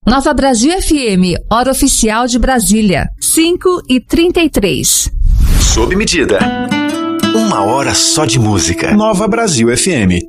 Nova Brasil FM, hora oficial de Brasília, 5h33. Sob medida. Uma hora só de música. Nova Brasil FM.